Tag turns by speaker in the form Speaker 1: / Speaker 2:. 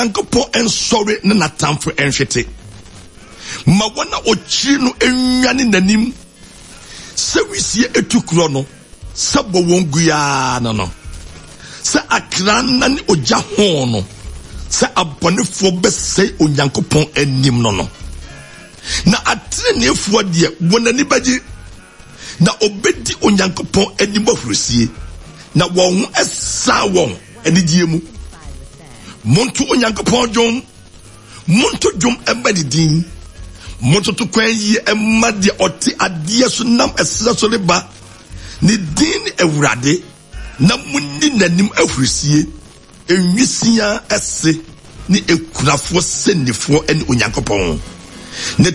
Speaker 1: Onyankopon ensori ne natamfo enhwete. Ma wana ochi no enwane nanim. Se wisie etukro no, se bo wonguya no. Se akran na ni oja ho no. Se abonefo bese Onyankopon anim no. Na atrenefo de wonani baji. Na obedi Onyankopon anim ahrusie. Na won esa won anigye mu. Monto Onyankopon jom. Monto jom ebadidin. Monto to kwan yi emma de oti ade so nam esra so leba. Ni din ewurade. Na munni nanim ahrusie. Enwisia ese ni ekunafo senifo ene Onyankopon.